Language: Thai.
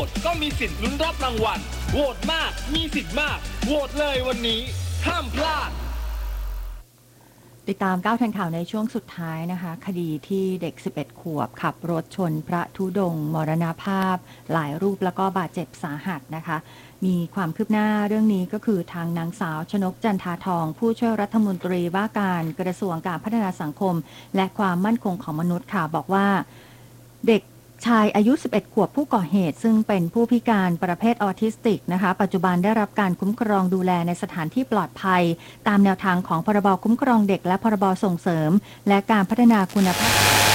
ก็มีสิทธิ์ลุ้นรับรางวัลโหวตมากมีสิทธิ์มากโหวตเลยวันนี้ห้ามพลาดติดตามก้าวทันข่าวในช่วงสุดท้ายนะคะคดีที่เด็ก11ขวบขับรถชนพระธุดงค์มรณภาพหลายรูปแล้วก็บาดเจ็บสาหัสนะคะมีความคืบหน้าเรื่องนี้ก็คือทางนางสาวชนกจันทาทองผู้ช่วยรัฐมนตรีว่าการกระทรวงการพัฒนาสังคมและความมั่นคงของมนุษย์ค่ะบอกว่าเด็กชายอายุ11ขวบผู้ก่อเหตุซึ่งเป็นผู้พิการประเภทออทิสติกนะคะปัจจุบันได้รับการคุ้มครองดูแลในสถานที่ปลอดภัยตามแนวทางของพรบคุ้มครองเด็กและพรบส่งเสริมและการพัฒนาคุณภาพ